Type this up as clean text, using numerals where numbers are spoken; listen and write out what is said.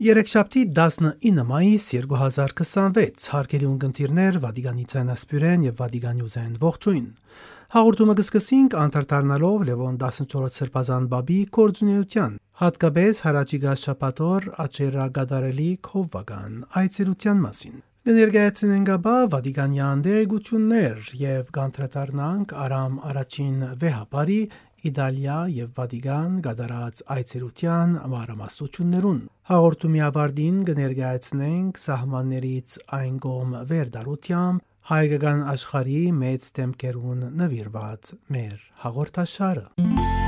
Երեքշաբթի 19 մայիս 2026 հարգելի ունկնդիրներ Վատիկանից Ասպյուրեն եւ Վատիկանյուզեն ողջույն։ Հաղորդումը կսկսենք անդրադառնալով Լևոն 14 սրբազան բաբի կորձունեության, հատկապես հարաճիգա շաբաթօր աչերագադարելի քովվական այցելության մասին։ Կներկայացնենք ապա Վատիկանյան դեղեցություններ եւ կանդրադառնանք Արամ առաջին վեհապարի Իտալիա եւ Վատիկան գդարած այցելության մարամասնություններուն։ Հաղորդումի ավարտին կներկայացնենք սահմաններից այն կողմ վերդարությամբ հայկական աշխարհի մեծ դեմքերուն նվիրված մեր հաղորդաշարը։